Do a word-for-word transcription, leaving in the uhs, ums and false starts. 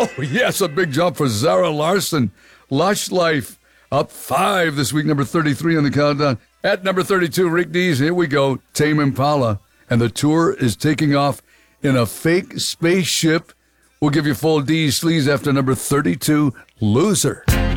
Oh, yes, a big jump for Zara Larson. Lush Life up five this week, number thirty-three on the countdown. At number thirty-two, Rick Dees, here we go, Tame Impala. And the tour is taking off in a fake spaceship. We'll give you full D's sleaze after number thirty-two, Loser.